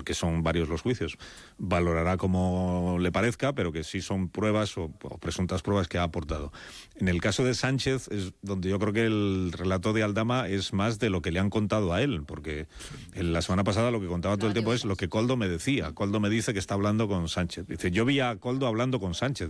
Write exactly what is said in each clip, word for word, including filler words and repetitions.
porque son varios los juicios, valorará como le parezca, pero que sí son pruebas o, o presuntas pruebas que ha aportado. En el caso de Sánchez es donde yo creo que el relato de Aldama es más de lo que le han contado a él, porque en la semana pasada lo que contaba todo el tiempo es lo que Koldo me decía. Koldo me dice que está hablando con Sánchez. Dice, yo vi a Koldo hablando con Sánchez.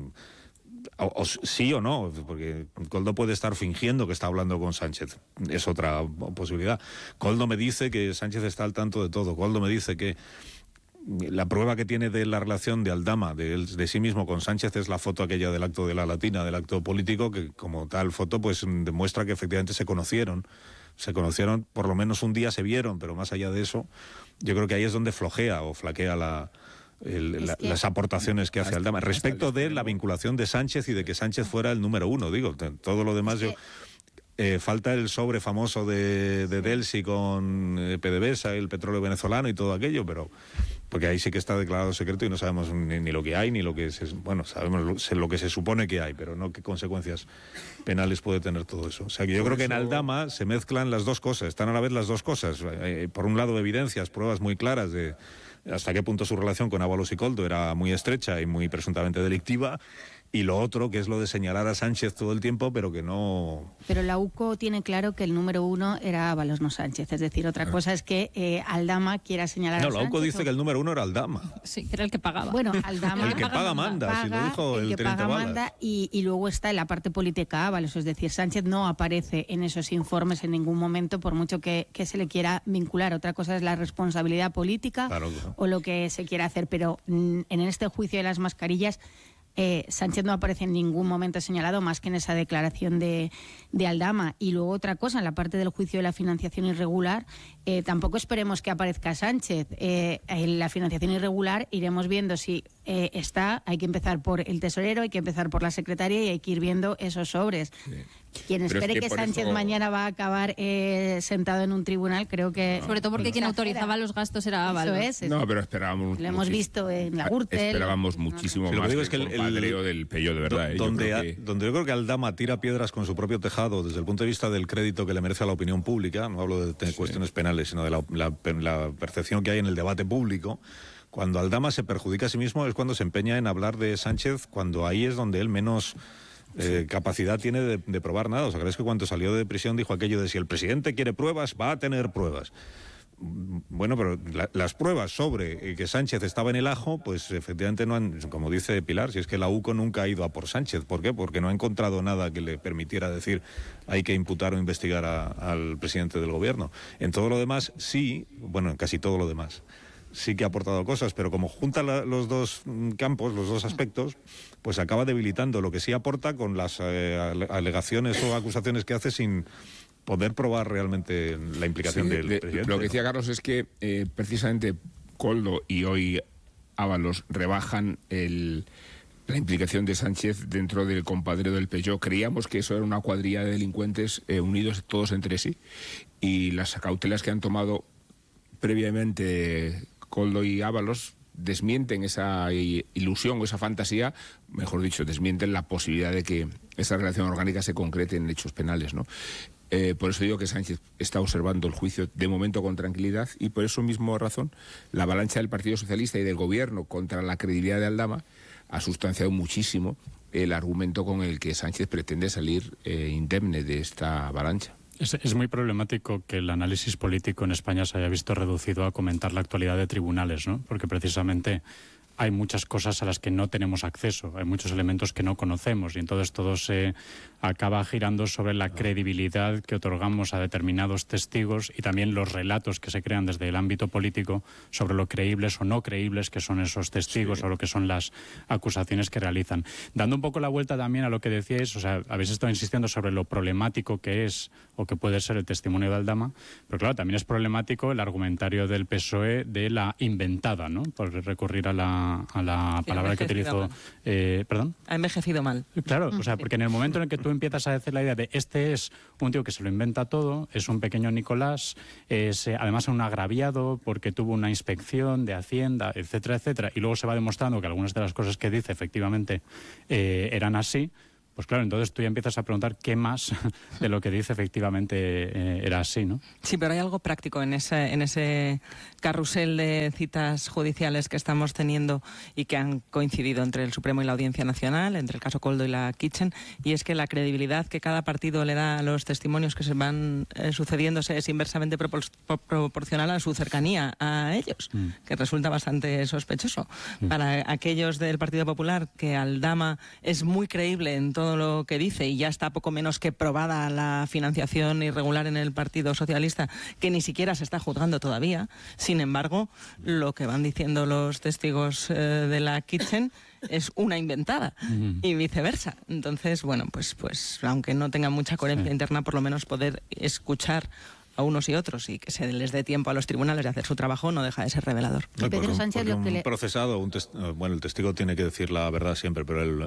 O, o, sí o no, porque Koldo puede estar fingiendo que está hablando con Sánchez, es otra posibilidad. Koldo me dice que Sánchez está al tanto de todo. Koldo me dice que la prueba que tiene de la relación de Aldama, de, él, de sí mismo con Sánchez, es la foto aquella del acto de la Latina, del acto político, que como tal foto pues demuestra que efectivamente se conocieron. Se conocieron, por lo menos un día se vieron, pero más allá de eso, yo creo que ahí es donde flojea o flaquea la... El, la, que... las aportaciones que hace Aldama respecto de la vinculación de Sánchez y de que Sánchez fuera el número uno, digo, todo lo demás es que... yo eh, falta el sobre famoso de, de Delcy con eh, PDVSA, el petróleo venezolano y todo aquello, pero porque ahí sí que está declarado secreto y no sabemos ni, ni lo que hay ni lo que se, bueno, sabemos lo, lo que se supone que hay, pero no qué consecuencias penales puede tener todo eso. O sea que yo creo que en Aldama se mezclan las dos cosas, están a la vez las dos cosas, eh, por un lado evidencias, pruebas muy claras de hasta qué punto su relación con Ábalos y Koldo era muy estrecha y muy presuntamente delictiva, y lo otro, que es lo de señalar a Sánchez todo el tiempo, pero que no... Pero la U C O tiene claro que el número uno era Ábalos, no Sánchez. Es decir, otra cosa es que eh, Aldama quiera señalar no, a Sánchez. No, la U C O dice o... que el número uno era Aldama. Sí, que era el que pagaba. Bueno, Aldama... el que paga manda, paga, si lo dijo el, el que teniente paga Balas. manda, y, y luego está en la parte política Ábalos. Es decir, Sánchez no aparece en esos informes en ningún momento, por mucho que, que se le quiera vincular. Otra cosa es la responsabilidad política, claro, claro. o lo que se quiera hacer. Pero mm, en este juicio de las mascarillas... Eh, Sánchez no aparece en ningún momento señalado más que en esa declaración de, de Aldama. Y luego otra cosa, en la parte del juicio de la financiación irregular, eh, tampoco esperemos que aparezca Sánchez. Eh, en la financiación irregular iremos viendo si eh, está, hay que empezar por el tesorero, hay que empezar por la secretaria y hay que ir viendo esos sobres. Sí. Quien Pero espere es que, que Sánchez eso... mañana va a acabar eh, sentado en un tribunal, creo que... No, Sobre todo porque no. quien autorizaba los gastos era Ábalos. Eso es. No, pero esperábamos... Lo hemos visto en la Gürtel. Esperábamos muchísimo no, más que, es que el, el padreo del Peyo, de verdad. Do, ¿eh? donde, yo a, que... donde yo creo que Aldama tira piedras con su propio tejado desde el punto de vista del crédito que le merece a la opinión pública, no hablo de, de sí. cuestiones penales, sino de la, la, la percepción que hay en el debate público. Cuando Aldama se perjudica a sí mismo es cuando se empeña en hablar de Sánchez, cuando ahí es donde él menos... Eh, capacidad tiene de, de probar nada. O sea, ¿crees que cuando salió de prisión dijo aquello de si el presidente quiere pruebas, va a tener pruebas? Bueno, pero la, las pruebas sobre eh, que Sánchez estaba en el ajo, pues efectivamente no han, como dice Pilar, si es que la U C O nunca ha ido a por Sánchez. ¿Por qué? Porque no ha encontrado nada que le permitiera decir hay que imputar o investigar a, al presidente del gobierno. En todo lo demás, sí, bueno, en casi todo lo demás. Sí que ha aportado cosas, pero como junta la, los dos campos, los dos aspectos, pues acaba debilitando lo que sí aporta con las eh, alegaciones o acusaciones que hace sin poder probar realmente la implicación sí, del de, presidente. Lo que decía Carlos es que eh, precisamente Koldo y hoy Ábalos rebajan el... la implicación de Sánchez dentro del compadreo del Peyo. Creíamos que eso era una cuadrilla de delincuentes eh, unidos todos entre sí, y las cautelas que han tomado previamente Koldo y Ábalos desmienten esa ilusión o esa fantasía, mejor dicho, desmienten la posibilidad de que esa relación orgánica se concrete en hechos penales, ¿no? Eh, por eso digo que Sánchez está observando el juicio de momento con tranquilidad, y por eso mismo razón la avalancha del Partido Socialista y del Gobierno contra la credibilidad de Aldama ha sustanciado muchísimo el argumento con el que Sánchez pretende salir eh, indemne de esta avalancha. Es, es muy problemático que el análisis político en España se haya visto reducido a comentar la actualidad de tribunales, ¿no? Porque precisamente hay muchas cosas a las que no tenemos acceso, hay muchos elementos que no conocemos, y entonces todo se acaba girando sobre la credibilidad que otorgamos a determinados testigos y también los relatos que se crean desde el ámbito político sobre lo creíbles o no creíbles que son esos testigos, sí, o lo que son las acusaciones que realizan. Dando un poco la vuelta también a lo que decíais, o sea, habéis estado insistiendo sobre lo problemático que es o que puede ser el testimonio de Aldama, pero claro, también es problemático el argumentario del P S O E de la inventada, ¿no? Por recurrir a la, a la palabra que utilizó... Eh, ¿Perdón? Ha envejecido mal. Claro, o sea, porque en el momento en el que tú empiezas a decir la idea de este es un tío que se lo inventa todo, es un pequeño Nicolás, es eh, además un agraviado porque tuvo una inspección de Hacienda, etcétera, etcétera, y luego se va demostrando que algunas de las cosas que dice efectivamente eh, eran así, pues claro, entonces tú ya empiezas a preguntar qué más de lo que dice efectivamente eh, era así, ¿no? Sí, pero hay algo práctico en ese, en ese carrusel de citas judiciales que estamos teniendo y que han coincidido entre el Supremo y la Audiencia Nacional, entre el caso Koldo y la Kitchen, y es que la credibilidad que cada partido le da a los testimonios que se van eh, sucediéndose es inversamente propor proporcional a su cercanía a ellos, mm. que resulta bastante sospechoso. Mm. Para aquellos del Partido Popular, que Aldama es muy creíble en todo lo que dice y ya está poco menos que probada la financiación irregular en el Partido Socialista, que ni siquiera se está juzgando todavía. Sin embargo, lo que van diciendo los testigos eh, de la Kitchen es una inventada uh-huh. y viceversa. Entonces, bueno, pues, pues aunque no tengan mucha coherencia sí. interna, por lo menos poder escuchar a unos y otros y que se les dé tiempo a los tribunales de hacer su trabajo no deja de ser revelador. No, Pedro Sánchez, lo que le... un procesado, un test... bueno, el testigo tiene que decir la verdad siempre, pero él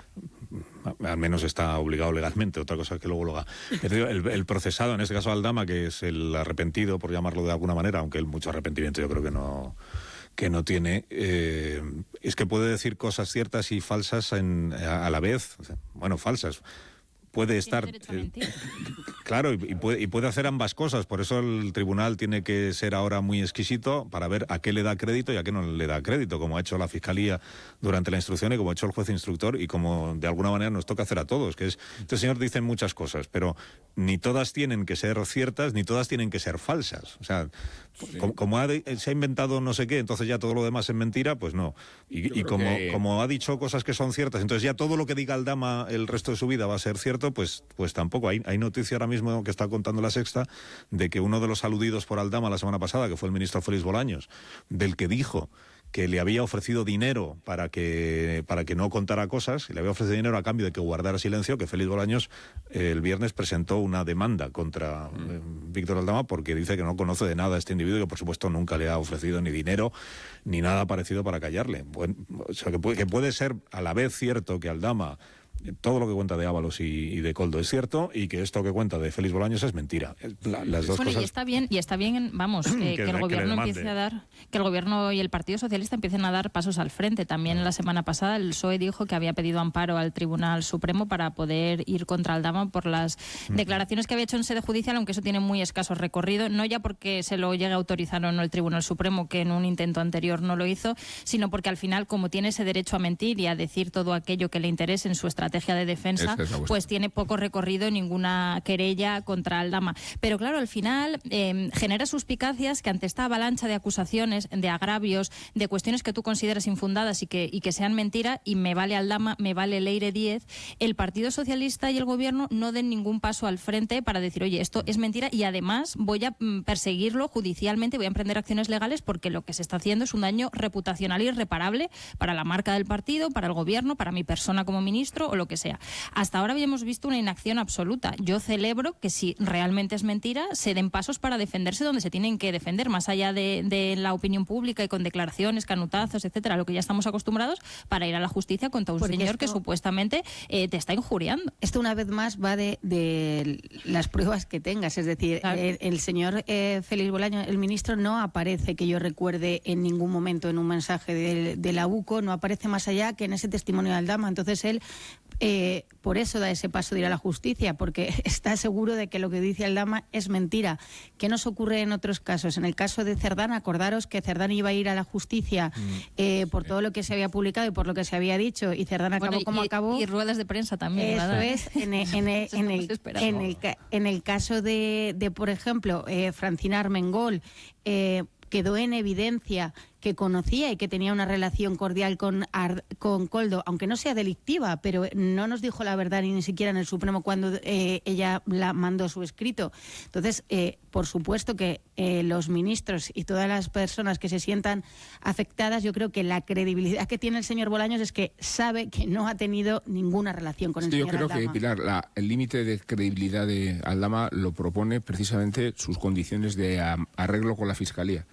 al menos está obligado legalmente, otra cosa es que luego lo haga. El, el procesado, en este caso Aldama, que es el arrepentido, por llamarlo de alguna manera, aunque él mucho arrepentimiento yo creo que no que no tiene, eh, es que puede decir cosas ciertas y falsas en, a, a la vez, bueno, falsas. Puede estar eh, claro y, y, puede, y puede hacer ambas cosas, por eso el tribunal tiene que ser ahora muy exquisito para ver a qué le da crédito y a qué no le da crédito, como ha hecho la Fiscalía durante la instrucción y como ha hecho el juez instructor y como de alguna manera nos toca hacer a todos, que es, este señor dice muchas cosas, pero ni todas tienen que ser ciertas ni todas tienen que ser falsas, o sea, sí. como, como ha de, se ha inventado no sé qué, entonces ya todo lo demás es mentira, pues no, y, y como, que... como ha dicho cosas que son ciertas, entonces ya todo lo que diga Aldama el resto de su vida va a ser cierto, pues, pues tampoco. Hay, hay noticia ahora mismo que está contando La Sexta de que uno de los aludidos por Aldama la semana pasada, que fue el ministro Félix Bolaños, del que dijo que le había ofrecido dinero para que para que no contara cosas, y le había ofrecido dinero a cambio de que guardara silencio, que Félix Bolaños eh, el viernes presentó una demanda contra eh, Víctor Aldama porque dice que no conoce de nada a este individuo y que por supuesto nunca le ha ofrecido ni dinero ni nada parecido para callarle. Bueno, o sea, que puede, que puede ser a la vez cierto que Aldama todo lo que cuenta de Ábalos y, y de Koldo es cierto y que esto que cuenta de Félix Bolaños es mentira. La, las dos bueno, cosas... y está bien, y está bien, vamos, eh, que, que el gobierno que empiece a dar, que el gobierno y el Partido Socialista empiecen a dar pasos al frente. También la semana pasada el P S O E dijo que había pedido amparo al Tribunal Supremo para poder ir contra Aldama por las uh-huh. declaraciones que había hecho en sede judicial, aunque eso tiene muy escaso recorrido, no ya porque se lo llegue a autorizar o no el Tribunal Supremo, que en un intento anterior no lo hizo, sino porque al final, como tiene ese derecho a mentir y a decir todo aquello que le interese en su estrategia de defensa, pues tiene poco recorrido ninguna querella contra Aldama. Pero claro, al final eh, genera suspicacias que ante esta avalancha de acusaciones, de agravios, de cuestiones que tú consideras infundadas y que, y que sean mentira, y me vale Aldama, me vale Leire Díez, el Partido Socialista y el Gobierno no den ningún paso al frente para decir, oye, esto es mentira y además voy a mm, perseguirlo judicialmente, voy a emprender acciones legales porque lo que se está haciendo es un daño reputacional irreparable para la marca del partido, para el Gobierno, para mi persona como ministro o lo que sea. Hasta ahora habíamos visto una inacción absoluta. Yo celebro que si realmente es mentira, se den pasos para defenderse donde se tienen que defender, más allá de, de la opinión pública y con declaraciones, canutazos, etcétera, lo que ya estamos acostumbrados, para ir a la justicia contra un Porque señor esto, que supuestamente eh, te está injuriando. Esto una vez más va de, de las pruebas que tengas, es decir, claro. el, el señor eh, Félix Bolaños, el ministro, no aparece, que yo recuerde en ningún momento en un mensaje de, de la U C O, no aparece más allá que en ese testimonio de Aldama. Entonces él Eh, por eso da ese paso de ir a la justicia, porque está seguro de que lo que dice Aldama es mentira. ¿Qué nos ocurre en otros casos? En el caso de Cerdán, acordaros que Cerdán iba a ir a la justicia eh, por todo lo que se había publicado y por lo que se había dicho, y Cerdán acabó bueno, y, como acabó. Y ruedas de prensa también. Eso ¿verdad? es, en el, en el, en el, en el, en el caso de, de por ejemplo, eh, Francina Armengol, eh, quedó en evidencia que conocía y que tenía una relación cordial con, Ar, con Koldo, aunque no sea delictiva, pero no nos dijo la verdad ni siquiera en el Supremo cuando eh, ella la mandó su escrito. Entonces, eh, por supuesto que eh, los ministros y todas las personas que se sientan afectadas, yo creo que la credibilidad que tiene el señor Bolaños es que sabe que no ha tenido ninguna relación con el sí, señor Aldama. Yo creo Aldama. que, Pilar, la, el límite de credibilidad de Aldama lo propone precisamente sus condiciones de um, arreglo con la Fiscalía.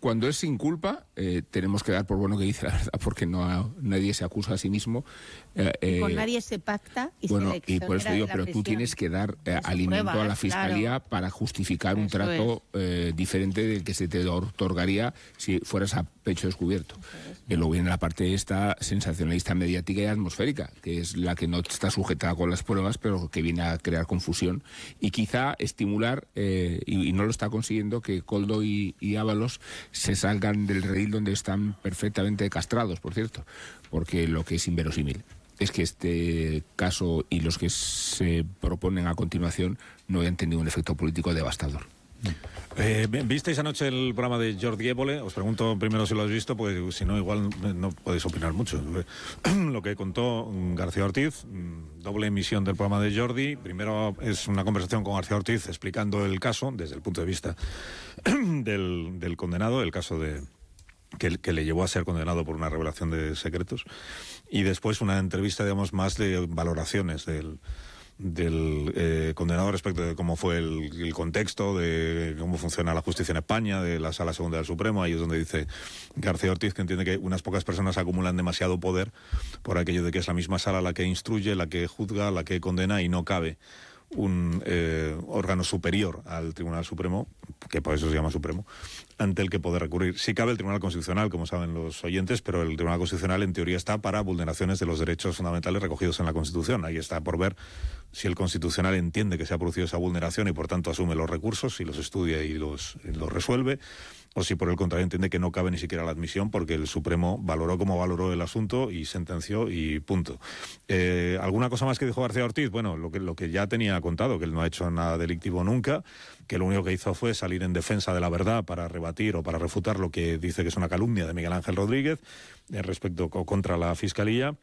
cuando es sin culpa, eh, tenemos que dar por bueno que dice la verdad, porque no nadie se acusa a sí mismo. Eh, y con eh, nadie se pacta y bueno, se le y por eso digo, pero tú tienes que dar eh, alimento pruebas, a la Fiscalía claro. para justificar eso un trato es. eh, diferente del que se te otorgaría si fueras a pecho descubierto. Y luego viene la parte esta sensacionalista mediática y atmosférica, que es la que no está sujetada con las pruebas, pero que viene a crear confusión y quizá estimular, eh, y, y no lo está consiguiendo, que Koldo y, y Ábalos se salgan del redil donde están perfectamente castrados, por cierto, porque lo que es inverosímil es que este caso y los que se proponen a continuación no hayan tenido un efecto político devastador. Eh, ¿Visteis anoche el programa de Jordi Évole? Os pregunto primero si lo has visto, pues si no, igual no podéis opinar mucho. Lo que contó García Ortiz, doble emisión del programa de Jordi. Primero es una conversación con García Ortiz explicando el caso desde el punto de vista del, del condenado, el caso de que, que le llevó a ser condenado por una revelación de secretos. Y después una entrevista, digamos, más de valoraciones del... del eh, condenado respecto de cómo fue el, el contexto, de cómo funciona la justicia en España, de la Sala Segunda del Supremo. Ahí es donde dice García Ortiz que entiende que unas pocas personas acumulan demasiado poder por aquello de que es la misma sala la que instruye, la que juzga, la que condena, y no cabe un eh, órgano superior al Tribunal Supremo, que por eso se llama Supremo, ante el que poder recurrir. Sí cabe el Tribunal Constitucional, como saben los oyentes, pero el Tribunal Constitucional en teoría está para vulneraciones de los derechos fundamentales recogidos en la Constitución. Ahí está por ver si el Constitucional entiende que se ha producido esa vulneración y por tanto asume los recursos, si los estudia y los, y los resuelve, o si por el contrario entiende que no cabe ni siquiera la admisión porque el Supremo valoró como valoró el asunto y sentenció y punto. Eh, ¿Alguna cosa más que dijo García Ortiz? Bueno, lo que, lo que ya tenía contado, que él no ha hecho nada delictivo nunca, que lo único que hizo fue salir en defensa de la verdad para rebatir o para refutar lo que dice que es una calumnia de Miguel Ángel Rodríguez eh, respecto o contra la Fiscalía,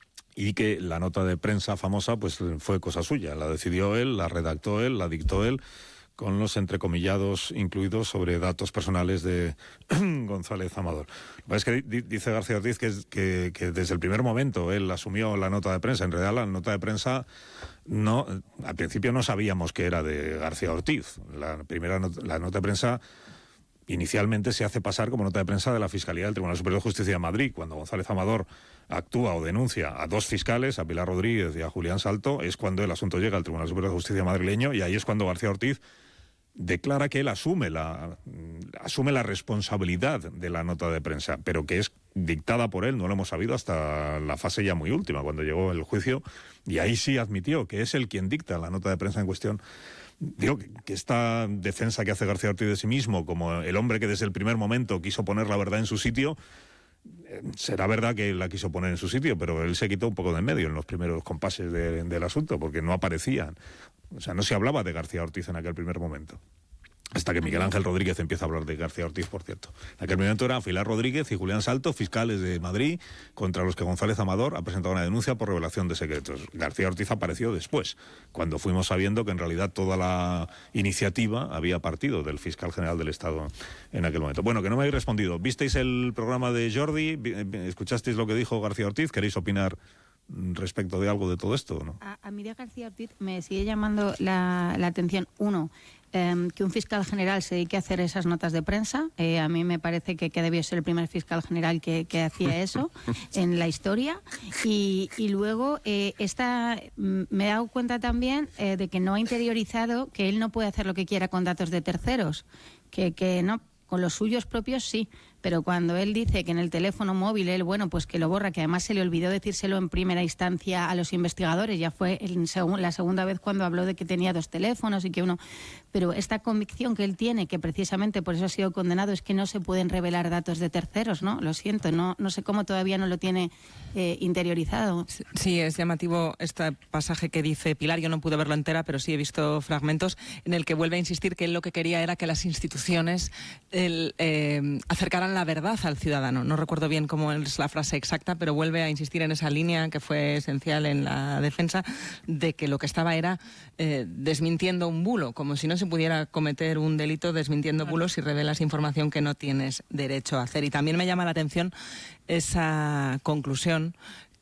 y que la nota de prensa famosa pues fue cosa suya, la decidió él, la redactó él, la dictó él, con los entrecomillados incluidos sobre datos personales de González Amador. Lo que pasa es que dice García Ortiz que, que, que desde el primer momento él asumió la nota de prensa. En realidad la nota de prensa, no, al principio no sabíamos que era de García Ortiz. La primera not- la nota de prensa inicialmente se hace pasar como nota de prensa de la Fiscalía del Tribunal Superior de Justicia de Madrid. Cuando González Amador actúa o denuncia a dos fiscales, a Pilar Rodríguez y a Julián Salto, es cuando el asunto llega al Tribunal Superior de Justicia madrileño, y ahí es cuando García Ortiz declara que él asume la, asume la responsabilidad de la nota de prensa, pero que es dictada por él, no lo hemos sabido hasta la fase ya muy última, cuando llegó el juicio, y ahí sí admitió que es él quien dicta la nota de prensa en cuestión. Digo que, que esta defensa que hace García Ortiz de sí mismo, como el hombre que desde el primer momento quiso poner la verdad en su sitio, eh, será verdad que la quiso poner en su sitio, pero él se quitó un poco de en medio en los primeros compases de, del asunto, porque no aparecían. O sea, no se hablaba de García Ortiz en aquel primer momento. Hasta que Miguel Ángel Rodríguez empieza a hablar de García Ortiz, por cierto. En aquel momento eran Pilar Rodríguez y Julián Salto, fiscales de Madrid, contra los que González Amador ha presentado una denuncia por revelación de secretos. García Ortiz apareció después, cuando fuimos sabiendo que en realidad toda la iniciativa había partido del fiscal general del Estado en aquel momento. Bueno, que no me habéis respondido. ¿Visteis el programa de Jordi? ¿Escuchasteis lo que dijo García Ortiz? ¿Queréis opinar respecto de algo de todo esto, ¿no? A, a mí de García Ortiz me sigue llamando la, la atención, uno, eh, que un fiscal general se dedique a hacer esas notas de prensa. Eh, a mí me parece que, que debió ser el primer fiscal general que, que hacía eso en la historia. Y, y luego, eh, esta, me he dado cuenta también eh, de que no ha interiorizado que él no puede hacer lo que quiera con datos de terceros, que, que no, con los suyos propios sí. Pero cuando él dice que en el teléfono móvil él, bueno, pues que lo borra, que además se le olvidó decírselo en primera instancia a los investigadores, ya fue en seg- la segunda vez cuando habló de que tenía dos teléfonos y que uno... Pero esta convicción que él tiene, que precisamente por eso ha sido condenado, es que no se pueden revelar datos de terceros, ¿no? Lo siento, no, no sé cómo todavía no lo tiene eh, interiorizado. Sí, es llamativo este pasaje que dice Pilar, yo no pude verlo entera, pero sí he visto fragmentos en el que vuelve a insistir que él lo que quería era que las instituciones el, eh, acercaran la verdad al ciudadano. No recuerdo bien cómo es la frase exacta, pero vuelve a insistir en esa línea que fue esencial en la defensa, de que lo que estaba era eh, desmintiendo un bulo, como si no se pudiera cometer un delito desmintiendo bulos si revelas información que no tienes derecho a hacer. Y también me llama la atención esa conclusión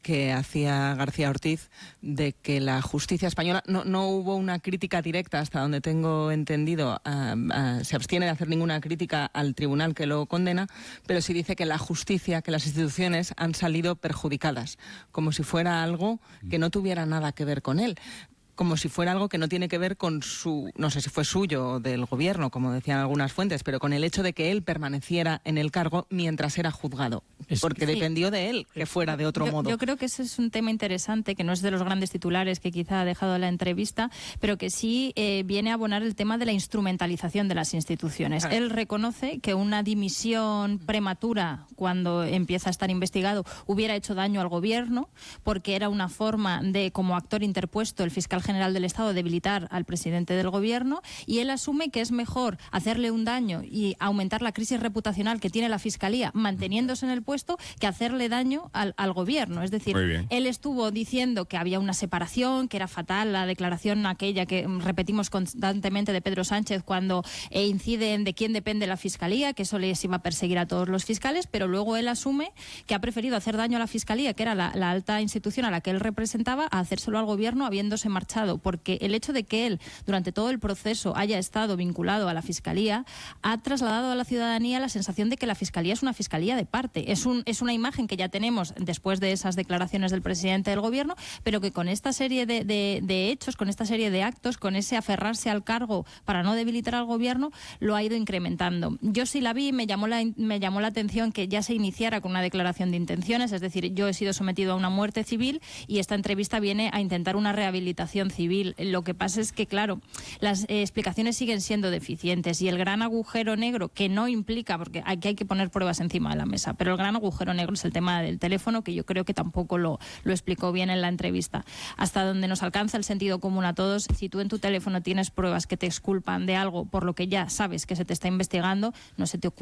que hacía García Ortiz de que la justicia española, no, no hubo una crítica directa, hasta donde tengo entendido, uh, uh, se abstiene de hacer ninguna crítica al tribunal que lo condena, pero sí dice que la justicia, que las instituciones han salido perjudicadas, como si fuera algo que no tuviera nada que ver con él. Como si fuera algo que no tiene que ver con su, no sé si fue suyo o del gobierno, como decían algunas fuentes, pero con el hecho de que él permaneciera en el cargo mientras era juzgado, es porque que, dependió sí. de él que fuera de otro yo, modo. Yo creo que ese es un tema interesante, que no es de los grandes titulares que quizá ha dejado la entrevista, pero que sí eh, viene a abonar el tema de la instrumentalización de las instituciones. Claro. Él reconoce que una dimisión prematura, cuando empieza a estar investigado, hubiera hecho daño al gobierno, porque era una forma de, como actor interpuesto, el fiscal general del Estado, debilitar al presidente del gobierno, y él asume que es mejor hacerle un daño y aumentar la crisis reputacional que tiene la Fiscalía manteniéndose en el puesto que hacerle daño al, al gobierno. Es decir, él estuvo diciendo que había una separación, que era fatal la declaración aquella que repetimos constantemente de Pedro Sánchez cuando eh, incide en de quién depende la Fiscalía, que eso les iba a perseguir a todos los fiscales, pero luego él asume que ha preferido hacer daño a la Fiscalía, que era la, la alta institución a la que él representaba, a hacérselo al gobierno habiéndose marchado, porque el hecho de que él durante todo el proceso haya estado vinculado a la Fiscalía ha trasladado a la ciudadanía la sensación de que la Fiscalía es una Fiscalía de parte. Es, un, es una imagen que ya tenemos después de esas declaraciones del presidente del gobierno, pero que con esta serie de, de, de hechos, con esta serie de actos, con ese aferrarse al cargo para no debilitar al gobierno, lo ha ido incrementando. Yo sí la vi, me llamó la, me llamó la atención que ya se iniciara con una declaración de intenciones, es decir, yo he sido sometido a una muerte civil y esta entrevista viene a intentar una rehabilitación civil. Lo que pasa es que, claro, las eh, explicaciones siguen siendo deficientes y el gran agujero negro, que no implica, porque aquí hay que poner pruebas encima de la mesa, pero el gran agujero negro es el tema del teléfono, que yo creo que tampoco lo, lo explicó bien en la entrevista. Hasta donde nos alcanza el sentido común a todos, si tú en tu teléfono tienes pruebas que te exculpan de algo por lo que ya sabes que se te está investigando, no se te ocurre